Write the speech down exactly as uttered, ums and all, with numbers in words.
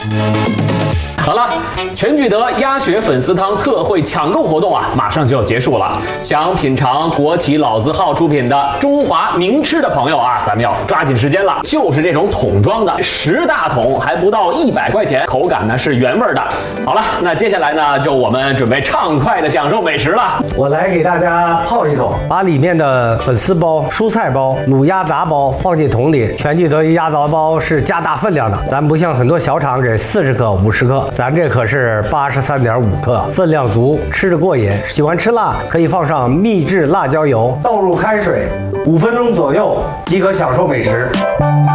好了，全聚德鸭血粉丝汤特惠抢购活动啊，马上就要结束了。想品尝国企老字号出品的中华名吃的朋友啊，咱们要抓紧时间了。就是这种桶装的，十大桶还不到一百块钱，口感呢是原味的。好了，那接下来呢，就我们准备畅快的享受美食了。 我来给大家泡一桶，把里面的粉丝包、蔬菜包、卤鸭杂包放进桶里。全聚德鸭杂包是加大分量的，咱不像很多小厂给四十克、五十克。咱这可是八十三点五克，分量足，吃着过瘾。喜欢吃辣，可以放上秘制辣椒油，倒入开水，五分钟左右即可享受美食。